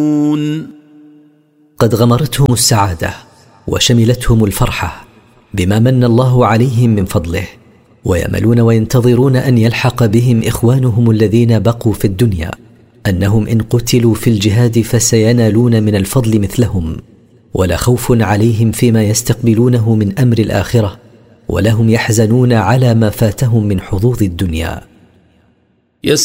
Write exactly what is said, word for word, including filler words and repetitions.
قد غمرتهم السعادة وشملتهم الفرحة بما من الله عليهم من فضله، ويأملون وينتظرون أن يلحق بهم إخوانهم الذين بقوا في الدنيا، أنهم إن قتلوا في الجهاد فسينالون من الفضل مثلهم، ولا خوف عليهم فيما يستقبلونه من أمر الآخرة، ولا هم يحزنون على ما فاتهم من حظوظ الدنيا.